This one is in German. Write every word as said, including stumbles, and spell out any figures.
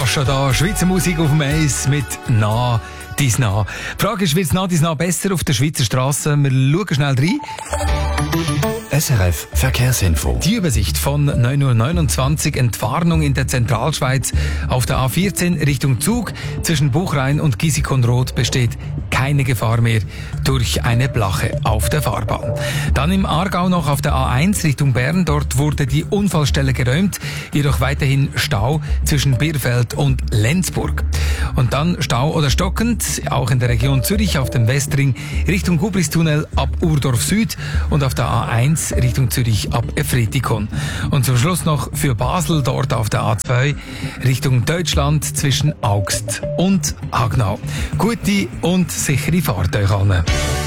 fast schon da. Schweizer Musik auf dem Eis mit «Na, dies Na». Die Frage ist, wird es «Na, dies Na» besser auf der Schweizer Straße? Wir schauen schnell rein. S R F Verkehrsinfo. Die Übersicht von neun Uhr neunundzwanzig, Entwarnung in der Zentralschweiz auf der A vierzehn Richtung Zug. Zwischen Buchrain und Giesikonroth besteht keine Gefahr mehr durch eine Blache auf der Fahrbahn. Dann im Aargau noch auf der A eins Richtung Bern. Dort wurde die Unfallstelle geräumt, jedoch weiterhin Stau zwischen Birfeld und Lenzburg. Und dann Stau oder stockend, auch in der Region Zürich auf dem Westring Richtung Gubristunnel ab Urdorf Süd und auf der A eins Richtung Zürich ab Efretikon. Und zum Schluss noch für Basel, dort auf der A zwei Richtung Deutschland zwischen Augst und Hagnau. Gute und sichere Fahrt euch allen.